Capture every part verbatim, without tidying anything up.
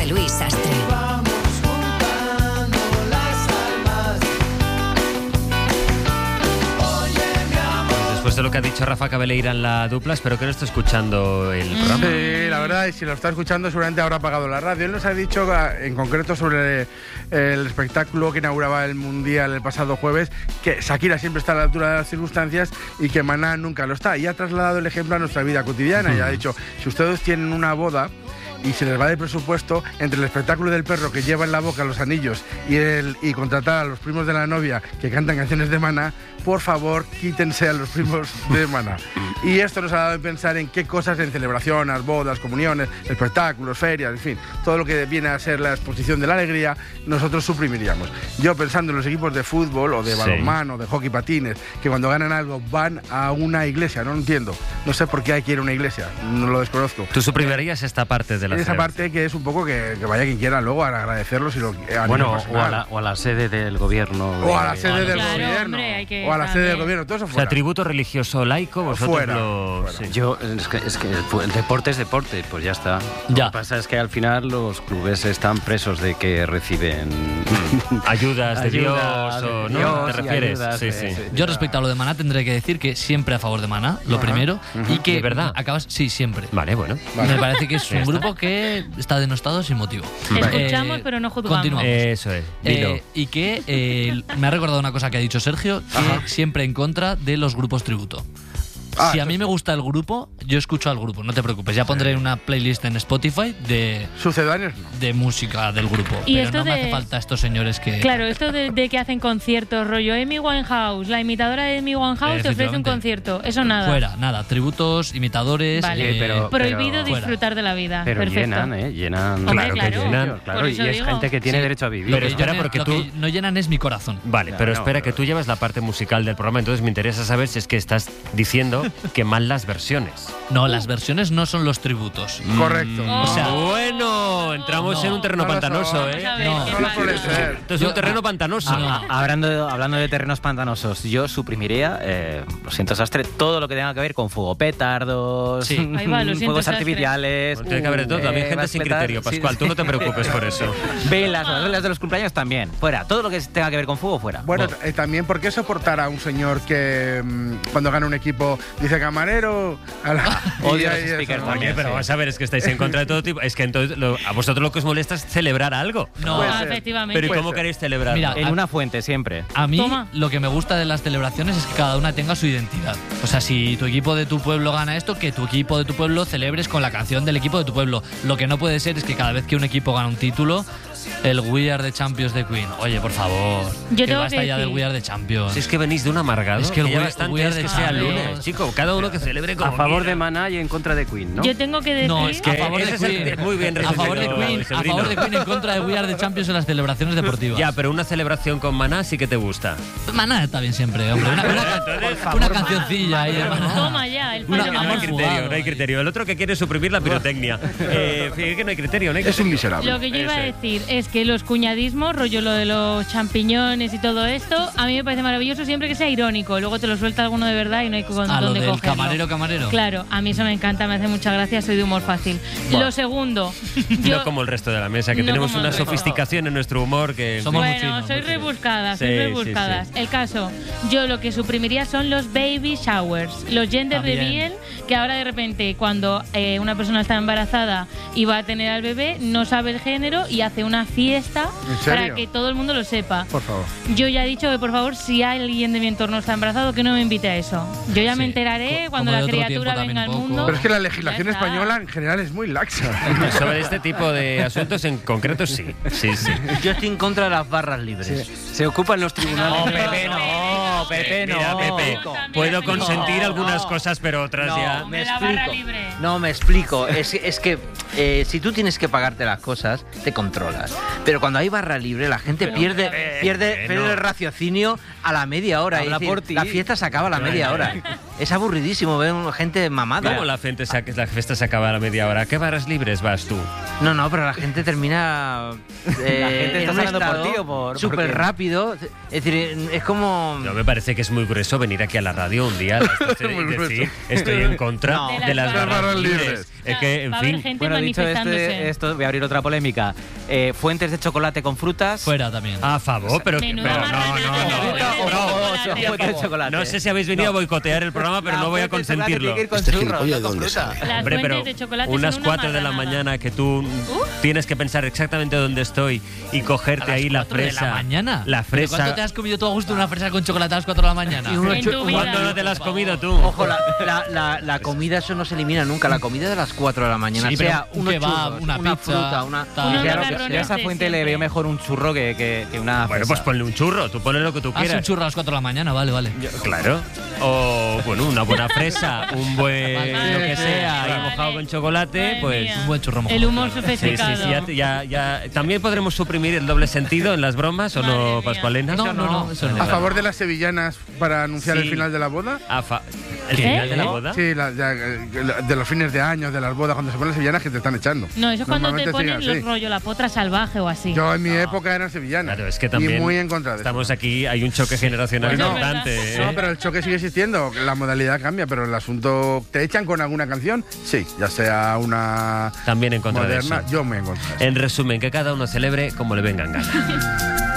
José Luis Sastre. Después de lo que ha dicho Rafa Cabeleira en la dupla, espero que no esté escuchando el programa. Sí, la verdad, y si lo está escuchando seguramente habrá apagado la radio. Él nos ha dicho en concreto sobre el espectáculo que inauguraba el Mundial el pasado jueves, que Shakira siempre está a la altura de las circunstancias y que Maná nunca lo está. Y ha trasladado el ejemplo a nuestra vida cotidiana y ha dicho, si ustedes tienen una boda y se les va de presupuesto, entre el espectáculo del perro que lleva en la boca los anillos y, el, y contratar a los primos de la novia que cantan canciones de Maná, por favor, quítense a los primos de Maná. Y esto nos ha dado a pensar en qué cosas en celebraciones, bodas, comuniones, espectáculos, ferias, en fin, todo lo que viene a ser la exposición de la alegría, nosotros suprimiríamos. Yo pensando en los equipos de fútbol o de balonmano, sí. de hockey patines, que cuando ganan algo van a una iglesia, no lo entiendo. No sé por qué hay que ir a una iglesia, no lo desconozco. ¿Tú suprimirías esta parte de la Esa parte que es un poco que, que vaya quien quiera luego a agradecerlo si lo a bueno o a, la, o a la sede del gobierno o a la sede de, del claro, gobierno hombre, hay que o a la sede del gobierno, todo eso fuera. O sea, tributo religioso laico, vosotros fuera, lo... fuera. Sí. Yo es que, es que el deporte es deporte, pues ya está. Ya. Lo que pasa es que al final los clubes están presos de que reciben ayudas de ayudas, Dios o de no, Dios ¿te refieres? ayudas, sí, sí, sí. sí. Yo respecto a lo de Maná tendré que decir que siempre a favor de Maná, lo Ajá. primero, Uh-huh. y que ¿De verdad? acabas sí, siempre. Vale, bueno. Vale. Me parece que es Ya un está. grupo que está denostado sin motivo. Escuchamos, Eh, pero no juzgamos. continuamos. Eso es. Dilo. Eh, y que eh, me ha recordado una cosa que ha dicho Sergio, que Ajá. siempre en contra de los grupos tributo. Ah, si a mí me gusta el grupo, yo escucho al grupo, no te preocupes. Ya pondré una playlist en Spotify de, Sucedáneos no. de música del grupo. Y pero esto no me de- hace falta estos señores que... Claro, esto de, de que hacen conciertos, rollo Amy Winehouse, la imitadora de Amy Winehouse te ofrece un Efectivamente. concierto. Eso nada. Fuera, nada, tributos, imitadores... Vale, Sí, pero- prohibido pero- disfrutar de la vida. pero Perfecto. llenan, ¿eh? Llenan. Hombre, Claro que claro. llenan. Claro, Por y eso es digo. gente que tiene Sí. derecho a vivir. Lo Pero que espera, llenan- porque lo tú- que no llenan es mi corazón. Vale, Ya, pero no, espera, pero- que tú llevas la parte musical del programa, entonces me interesa saber si es que estás diciendo que mal las versiones. No, las versiones no son los tributos. Correcto. Oh. O sea, Bueno, entramos No, en un terreno no lo pantanoso, son. ¿eh? Vamos a ver, No. qué No lo mal. suele ser. Esto es Yo- un terreno pantanoso. Ah, Ah, hablando, hablando de terrenos pantanosos, yo suprimiría, eh, lo siento, Sastre, todo lo que tenga que ver con fuego, petardos, Sí. Ahí va, lo siento, fuegos Sastre. artificiales. Bueno, tiene que haber de todo, también eh, gente vas a sin petar- criterio, sí, Pascual, sí. tú no te preocupes por eso. Velas, las velas de los cumpleaños también, fuera. Todo lo que tenga que ver con fuego, fuera. Bueno, Bueno. eh, también, ¿por qué soportar a un señor que mm, cuando gana un equipo dice camarero? A la, Odio y los ahí eso, speakers ¿no? también. Oye, pero vamos a ver, es que estáis en contra de todo tipo. Es que entonces lo- a vosotros lo que os molesta es celebrar algo. no, Puede Ah, ser. efectivamente. Pero ¿y puede cómo ser. queréis celebrar? Mira, En a- una fuente, siempre. a mí Toma. lo que me gusta de las celebraciones es que cada una tenga su identidad. O sea, si tu equipo de tu pueblo gana esto, que tu equipo de tu pueblo celebres con la canción del equipo de tu pueblo. Lo que no puede ser es que cada vez que un equipo gana un título, el We Are the Champions de Queen. Oye, por favor. Yo que tengo basta que ya del decir- We Are the Champions. Si es que venís de un amargado, Es que el ya we- bastante we are es the que sea champions. lunes, chico. Cada uno que celebre como A favor quiera. de Maná y en contra de Queen, ¿no? Yo tengo que decir. No, es que Que a favor de ese es el- Queen. muy bien a favor de resumido, Queen, a Severino. favor de Queen en contra de We Are the Champions en las celebraciones deportivas. Ya, pero una celebración con Maná sí que te gusta. Maná está bien siempre, hombre. Una, una, Entonces, una cancioncilla ahí de Maná. Toma ya, el Una- fallo No hay amor Maná. criterio, jugado no hay ahí. criterio. El otro que quiere suprimir la pirotecnia. Eh, fíjate que no hay criterio, no hay Es un criterio. miserable. Lo que yo iba a Eso es. decir es que los cuñadismos, rollo lo de los champiñones y todo esto, a mí me parece maravilloso siempre que sea irónico. Luego te lo suelta alguno de verdad y no hay con Ah, lo dónde del cogerlo. camarero, camarero. Claro, a mí eso me encanta, me hace mucha gracia, soy de humor fácil. Buah. Lo segundo, yo, No como el resto de la mesa, que No tenemos como el una resto. sofisticación en nuestro humor que... en Somos fin. muy bueno, finos, soy muy finos. rebuscada, soy Sí, rebuscadas. sí, El caso, yo lo que suprimiría son los baby showers, los gender También. reveal, que ahora de repente cuando eh, una persona está embarazada y va a tener al bebé, no sabe el género y hace una fiesta ¿En serio? para que todo el mundo lo sepa. Por favor. Yo ya he dicho que por favor, si alguien de mi entorno está embarazado, que no me invite a eso. Yo ya me Sí. enteraré Co- cuando como la de otro criatura tiempo venga al también un mundo. poco. Pero es que la legislación Ya está. española en general es muy laxa. Sobre este tipo de asuntos en concreto sí. Sí, sí. Yo estoy en contra de las barras libres. Se ocupan los tribunales. No, Pepe, no, Pepe, no. Mira, Pepe, puedo consentir No, algunas no. cosas, pero otras No, ya... me De la barra explico. libre. No, me explico. Es, es que eh, si tú tienes que pagarte las cosas, te controlas. Pero cuando hay barra libre, la gente pierde, eh, pierde, eh, pierde no. el raciocinio a la media hora. Habla Es decir, por ti. La fiesta se acaba a la media hora. Es aburridísimo ver gente mamada. ¿Cómo la, gente se, la fiesta se acaba a la media hora? ¿A qué barras libres vas tú? No, no, pero la gente termina eh, La gente está en un hablando por estado ti o por- súper por qué? rápido. Es decir, es como... No, me parece que es muy grueso venir aquí a la radio un día a las doce y Muy decir grueso. estoy en contra No. de las barras barras libres. libres. Es que, en Va a haber fin... gente Bueno, dicho manifestándose. este, esto, voy a abrir otra polémica. Eh, fuentes de chocolate con frutas. Fuera también. A favor, pero... Menuda pero no, marranada no, de no, fuentes de no, chocolate. Fuentes de chocolate. No sé si habéis venido a boicotear el programa, pero La no voy a fuente de chocolate consentirlo. tiene que ir con Este churros, gilipollas, no con ¿dónde fruta. sale? Las Hombre, pero fuentes de chocolate unas son una cuatro de la marranada. mañana que tú tienes que pensar exactamente dónde estoy y A cogerte las ahí la cuatro de fresa. la mañana. La ¿Pero ¿Cuánto fresa. te has comido tú a gusto una fresa con chocolate a las cuatro de la mañana? Y uno En tu vida. ¿Cuándo no te la has comido tú? Ojo, la, la, la, la comida, eso no se elimina nunca. La comida de las cuatro de la mañana, Sí, pero sea un unos kebab, churros, una pizza, fruta, una... tal. Unos Claro que macarrones. sí. Yo a esa de fuente le siempre. veo mejor un churro que, que, que una Bueno, fresa. pues ponle un churro, tú ponle lo que tú Ah, sí, un quieras. churro a las cuatro de la mañana, vale, vale. Claro. O, bueno, una buena fresa, un buen Vale, lo que vale, sea, ahí vale. mojado con chocolate, Madre pues... mía. Un buen churro mojado. El humor Sí, sí, sofisticado. sí, ya, ya, ya- ¿También podremos suprimir el doble sentido en las bromas o Madre no, mía. Pascualena? No, no, no, eso no. ¿A favor de las sevillanas para anunciar Sí. el final de la boda? A fa- ¿El ¿Eh? final de la boda? Sí, la- ya, eh, de los fines de años, de las bodas, cuando se ponen las sevillanas que te están echando. No, eso es cuando te Normalmente ponen sigue así. los rollo la potra salvaje o así. Yo en mi época eran sevillanas. Claro, es que también Y muy en contra de eso. estamos aquí, hay un choque generacional Bueno, importante. es verdad. ¿eh? No, pero el choque sigue existiendo, la modalidad cambia, pero el asunto, ¿te echan con alguna canción? Sí, ya sea una También en contra moderna, de eso. yo me en contra de eso. En resumen, que cada uno celebre como le vengan ganas.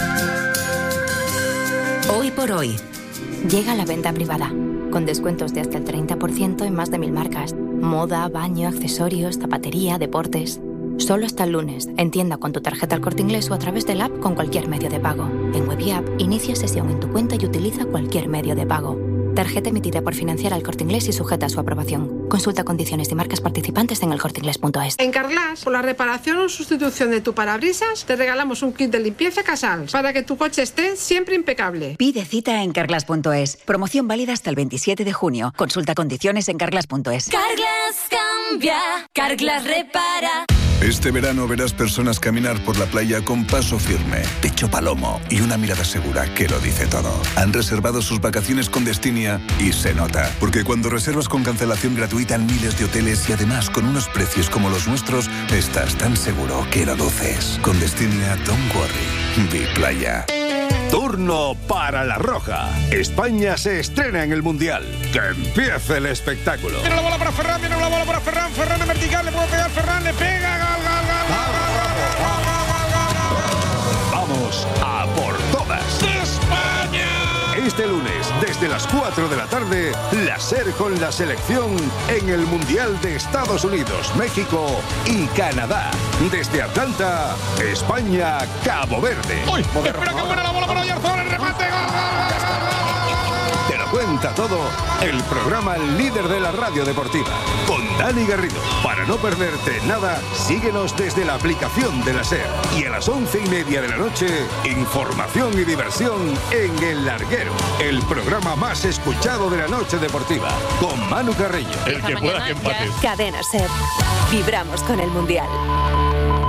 Hoy por hoy. Llega la venta privada, con descuentos de hasta el treinta por ciento en más de mil marcas. Moda, baño, accesorios, zapatería, deportes. Solo hasta el lunes, en tienda con tu tarjeta El Corte Inglés o a través del app con cualquier medio de pago. En Web y App, inicia sesión en tu cuenta y utiliza cualquier medio de pago. Tarjeta emitida por Financiera El Corte Inglés y sujeta a su aprobación. Consulta condiciones y marcas participantes en elcorteingles punto es. En Carglass, por la reparación o sustitución de tu parabrisas, te regalamos un kit de limpieza Casals para que tu coche esté siempre impecable. Pide cita en carglass punto es. Promoción válida hasta el veintisiete de junio. Consulta condiciones en carglass punto es. Carglass cambia, Carglass repara. Este verano verás personas caminar por la playa con paso firme, pecho palomo y una mirada segura que lo dice todo. Han reservado sus vacaciones con Destinia y se nota, porque cuando reservas con cancelación gratuita en miles de hoteles y además con unos precios como los nuestros, estás tan seguro que lo luces. Con Destinia, don't worry. Di playa. Turno para La Roja. España se estrena en el Mundial. ¡Que empiece el espectáculo! Viene la bola para Ferran, viene la bola para Ferran. Ferran en vertical, le puede pegar Ferran, le pega. Gol, gol, gol, gol, gol, gol, gol, gol, gol, gol. Vamos a por todas. ¡España! Este lunes, desde las cuatro de la tarde, la SER con la selección en el Mundial de Estados Unidos, México y Canadá. Desde Atlanta, España, Cabo Verde. ¡Uy! Espera que buena la bola para Oyarzón, el remate. Gol, gol, gol, gol, gol. Te lo cuenta todo el programa líder de la radio deportiva, con Dani Garrido. Para no perderte nada, síguenos desde la aplicación de la SER. Y a las once y media de la noche, información y diversión en El Larguero, el programa más escuchado de la noche deportiva, con Manu Carreño. El que pueda que empate. Cadena SER. Vibramos con el Mundial.